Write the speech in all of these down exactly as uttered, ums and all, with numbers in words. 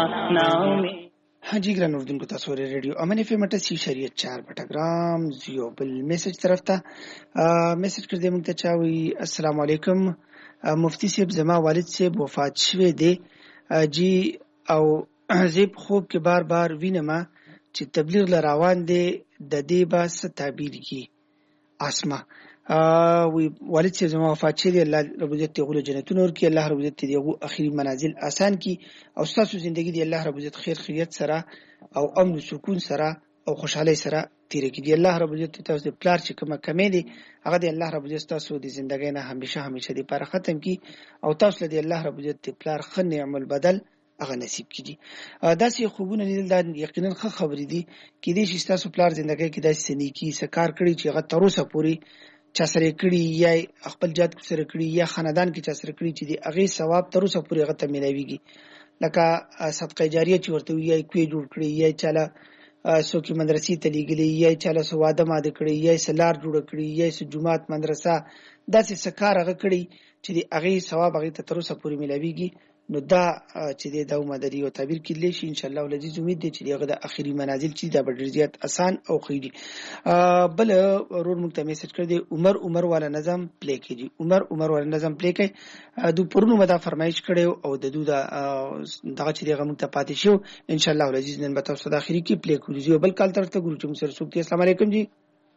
नामी हाँ जी ګران اردوونکو تاسو ورې ریډیو امن اف ام اٹھاسی شریعت چار بټګرام زیو بل میسج طرف ته میسج کړ دې موږ ته چاوي السلام علیکم مفتی صاحب زما والد صاحب وفات شوه دی جی او زیب خوب کې بار بار وینم چې تبلیغ لراوان دی د دې باس تعبیر کی اسما وی والد صاحب زما وفات شوه دی الله رب عزت غول جنتون ور کی الله رب عزت دغه اخیری منازل آسان کی او تاسو ژوندۍ دی الله رب عزت خیر خیریت سره او امن و سکون سره او خوشحالي سره تیر کی دی الله رب عزت تاسو پلار چې کومه کمی دی هغه دی الله رب عزت تاسو د ژوندۍ نه همیشه همیشه دی پر ختم کی او تاسو دی الله رب عزت پلار خن عمل بدل هغه نصیب کړي دا سي خوبونه لیدل دا یقینا ښه خبرې دي کې دې چې تاسو پلار ژوندۍ کې داسې نیکی سکار کړی چې هغه تر اوسه پوري چا سره کړی یا خپل جات سره کړی یا خاندان کې چا سره کړی چې دی هغه ثواب تر اوسه پوري هغه ته ملويږي لکه صدقه جاریه چې ورته وی کوي جوړ کړی یا چاله سوکي مدرسې ته لګلې یا چاله سواده ماده کړی یا سلار جوړ کړی یا جمعات مدرسه داسې سکار هغه کړی چې دی هغه ثواب هغه ته تر اوسه پوري ملويږي نو دا چې د داو مدري او تعبیر کړي شي ان شاء الله ولذي امید دي چې دغه د اخیری منازل چې د بدرزيات آسان او خېدي بل ورور موږ ته میسج کړ دی عمر عمر والا نظم پلی کړي عمر عمر والا نظم پلی کړي دو پرونو مدا فرمایش کړي او د دوه دغه چې دغه موږ ته پاتې شو ان شاء الله ولذي نن به تاسو د اخیری کې پلی کوو بل کال ترته ګورو چې موږ سره سوک دي السلام علیکم جی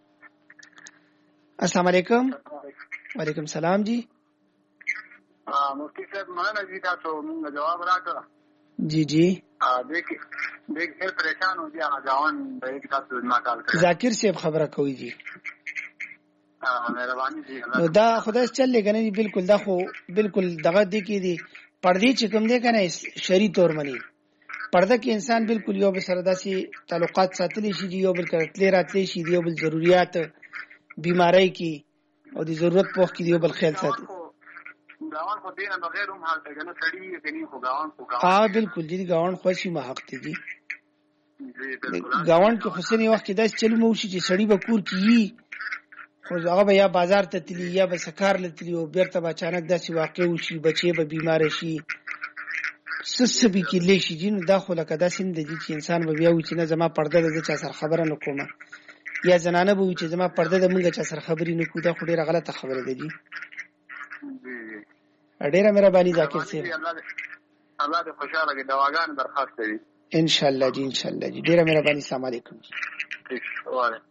السلام علیکم وعلیکم السلام جی مفتی صاحب مننه جی تاسو موږ جواب راکړه جی جی دیکھ دیکھ ډېر پریشان و دي هغه ځوان به یک تاسو ما کال کړ ذاکر صاحب خبره کوي جی مهرباني جی نو دا خدای چل لګنه دي بالکل دا خو بالکل دغه دي کې دي پردي چې کوم دي کنه شری تور منی پرده کې انسان بالکل یو بل سره داسي تعلقات ساتلی شي یو بل کړتلې راتلې شي یو بل ضرورت بیماری کې او د ضرورت په وخت کې یو بل خیال ساتي گاون خو دینه بغیر هم حالت کنه سړی کني خو گاون خو گاون ها بالکل دي گاون خوشي ما حق دي جی بالکل گاون کې حسین وخت کې داس چلو مو شي چې سړی به کور کې خو هغه به یا بازار ته تلی یا به سکار لتلی او بیرته به اچانک داسې واقع وشي بچي به بیمار شي سسبي کې لشي جن داخله کدا سند دي چې انسان به بیا و چې نه زما پرده د چا سره خبره نه کومه یا زنانه به و چې زما پرده د مونږ چا سره خبرې نه کوي دا خو ډیره غلطه خبره ده جی ډیره مهرباني ذاکر صاحب الله دې خوشاله کې دواګان درخواست کوي ان شاء الله جی ان شاء الله جی ډیره مهرباني السلام علیکم وعلیکم